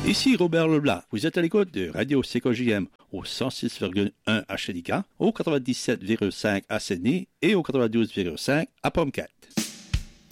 Ici Robert Leblanc. Vous êtes à l'écoute de Radio CKJM au 106,1 à Shedikan, au 97,5 à Sydney et au 92,5 à Pomcat.